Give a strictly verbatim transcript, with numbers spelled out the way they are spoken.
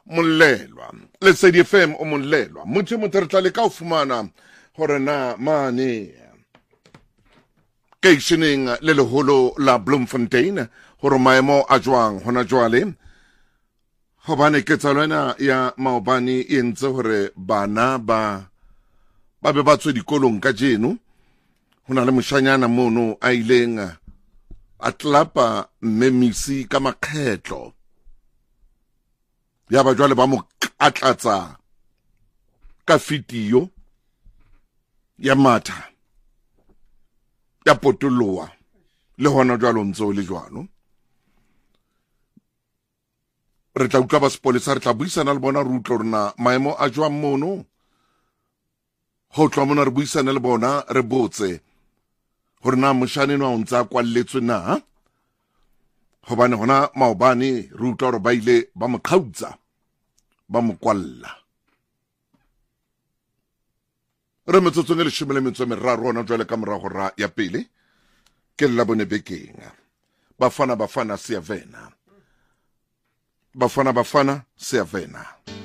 Molelwa Lesedi F M o molelwa motho motho re tla le ka o fumana hore na mane keisheneng le leholo la Bloemfontein hore maemo a jwang hona jwale hobane ketsalwana ya maobane e entse hore bana ba ba be ba tswe dikolong ka jeno hona le moshanyana mono a ileng a tlapa mmemisi ka makgetlo ya ba jwale ba mo atlatsa ka fitio ya matha ya potoloa le hona jwalo ntso le jwalo re tla utlwa ba sepolesa re tla buisana le bona re utlwa rona maemo a jwang mono ho tloha mona re buisana le bona re botse hore na moshaneno a ntse a kwalletswe na hobane hona maobane re utlwa hore ba ile ba mo qhautsa ba mo kwalla re metsotsong e leshome le metso e meraro hona jwale ka morago ra ya pele ke la bone bekeng bafana bafana Siyavena bafana bafana Siyavena